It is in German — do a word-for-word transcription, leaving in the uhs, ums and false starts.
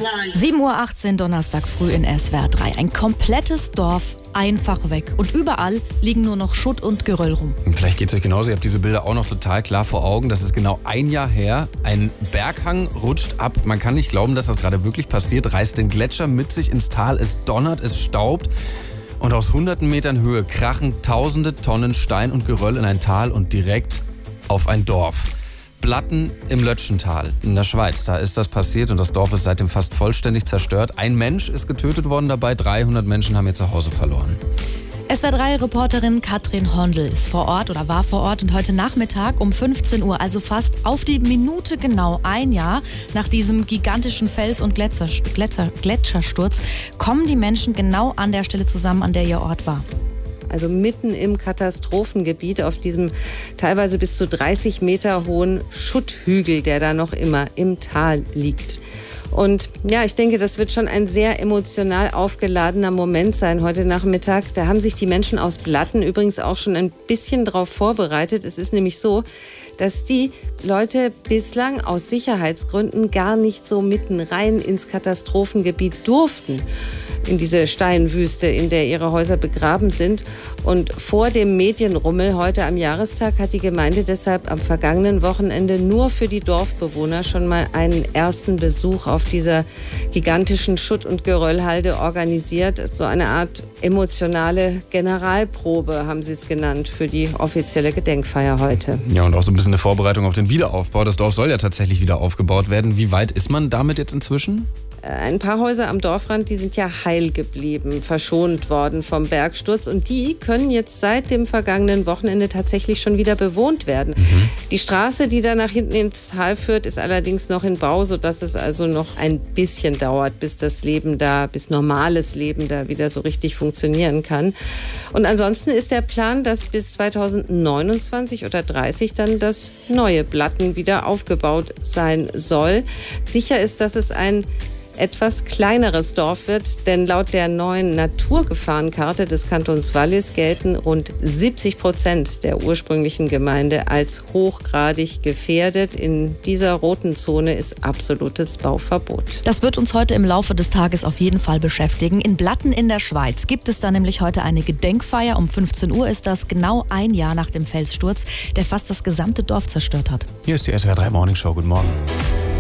sieben Uhr achtzehn Donnerstag früh in S W R drei. Ein komplettes Dorf einfach weg. Und überall liegen nur noch Schutt und Geröll rum. Vielleicht geht es euch genauso. Ihr habt diese Bilder auch noch total klar vor Augen. Das ist genau ein Jahr her. Ein Berghang rutscht ab. Man kann nicht glauben, dass das gerade wirklich passiert. Reißt den Gletscher mit sich ins Tal. Es donnert, es staubt. Und aus hunderten Metern Höhe krachen tausende Tonnen Stein und Geröll in ein Tal und direkt auf ein Dorf. Blatten im Lötschental in der Schweiz. Da ist das passiert und das Dorf ist seitdem fast vollständig zerstört. Ein Mensch ist getötet worden dabei, dreihundert Menschen haben ihr Zuhause verloren. S W R drei Reporterin Katrin Hondel ist vor Ort oder war vor Ort und heute Nachmittag um fünfzehn Uhr, also fast auf die Minute genau ein Jahr nach diesem gigantischen Fels- und Gletscher, Gletscher, Gletschersturz, kommen die Menschen genau an der Stelle zusammen, an der ihr Ort war. Also mitten im Katastrophengebiet auf diesem teilweise bis zu dreißig Meter hohen Schutthügel, der da noch immer im Tal liegt. Und ja, ich denke, das wird schon ein sehr emotional aufgeladener Moment sein heute Nachmittag. Da haben sich die Menschen aus Blatten übrigens auch schon ein bisschen drauf vorbereitet. Es ist nämlich so, dass die Leute bislang aus Sicherheitsgründen gar nicht so mitten rein ins Katastrophengebiet durften, in diese Steinwüste, in der ihre Häuser begraben sind. Und vor dem Medienrummel heute am Jahrestag hat die Gemeinde deshalb am vergangenen Wochenende nur für die Dorfbewohner schon mal einen ersten Besuch auf dieser gigantischen Schutt- und Geröllhalde organisiert. So eine Art emotionale Generalprobe haben sie es genannt für die offizielle Gedenkfeier heute. Ja, und auch so ein bisschen eine Vorbereitung auf den Wiederaufbau. Das Dorf soll ja tatsächlich wieder aufgebaut werden. Wie weit ist man damit jetzt inzwischen? Ein paar Häuser am Dorfrand, die sind ja heil geblieben, verschont worden vom Bergsturz. Und die können jetzt seit dem vergangenen Wochenende tatsächlich schon wieder bewohnt werden. Mhm. Die Straße, die da nach hinten ins Tal führt, ist allerdings noch in Bau, sodass es also noch ein bisschen dauert, bis das Leben da, bis normales Leben da wieder so richtig funktionieren kann. Und ansonsten ist der Plan, dass bis zweitausendneunundzwanzig oder dreißig dann das neue Blatten wieder aufgebaut sein soll. Sicher ist, dass es ein etwas kleineres Dorf wird, denn laut der neuen Naturgefahrenkarte des Kantons Wallis gelten rund siebzig Prozent der ursprünglichen Gemeinde als hochgradig gefährdet. In dieser roten Zone ist absolutes Bauverbot. Das wird uns heute im Laufe des Tages auf jeden Fall beschäftigen. In Blatten in der Schweiz gibt es da nämlich heute eine Gedenkfeier. Um fünfzehn Uhr ist das genau ein Jahr nach dem Felssturz, der fast das gesamte Dorf zerstört hat. Hier ist die S W R drei Morning Show. Guten Morgen.